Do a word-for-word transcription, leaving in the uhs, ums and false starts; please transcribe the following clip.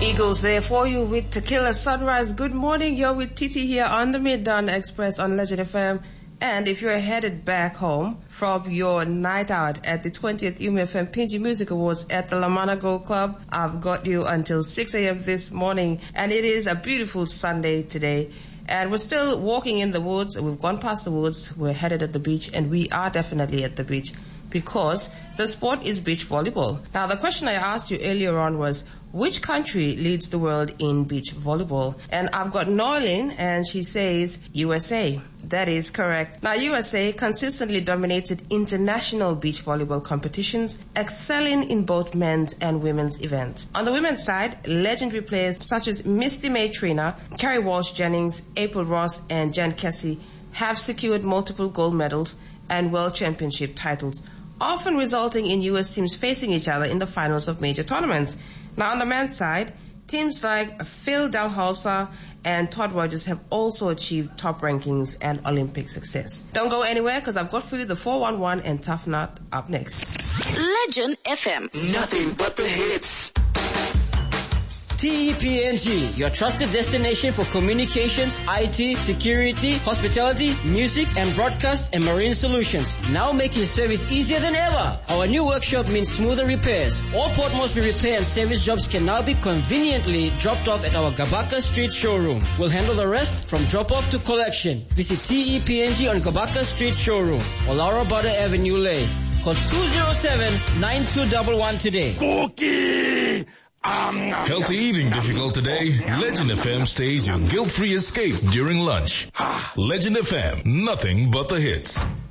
Eagles there for you with Tequila Sunrise. Good morning, you're with Titi here on the Mid-Dawn Express on Legend F M. And if you're headed back home from your night out at the twentieth U M F M P G Music Awards at the Lamana Gold Club, I've got you until six a.m. this morning. And it is a beautiful Sunday today. And we're still walking in the woods. We've gone past the woods. We're headed at the beach. And we are definitely at the beach because the sport is beach volleyball. Now, the question I asked you earlier on was, which country leads the world in beach volleyball? And I've got Norlin, and she says U S A. That is correct. Now, U S A consistently dominated international beach volleyball competitions, excelling in both men's and women's events. On the women's side, legendary players such as Misty May Trina, Kerry Walsh-Jennings, April Ross, and Jen Kessie have secured multiple gold medals and world championship titles, often resulting in U S teams facing each other in the finals of major tournaments. Now, on the men's side, teams like Phil Dalhousie and Todd Rogers have also achieved top rankings and Olympic success. Don't go anywhere because I've got for you the four one one and Tough Nut up next. Legend F M. Nothing but the hits. T E P N G, your trusted destination for communications, I T, security, hospitality, music and broadcast and marine solutions. Now making service easier than ever. Our new workshop means smoother repairs. All Port Moresby repair and service jobs can now be conveniently dropped off at our Gabaka Street showroom. We'll handle the rest from drop-off to collection. Visit T E P N G on Gabaka Street showroom or Laura Butter Avenue, Lay. Call two zero seven, nine two one one today. Cookie! Healthy eating difficult today? Legend F M stays your guilt-free escape during lunch. Legend F M, nothing but the hits.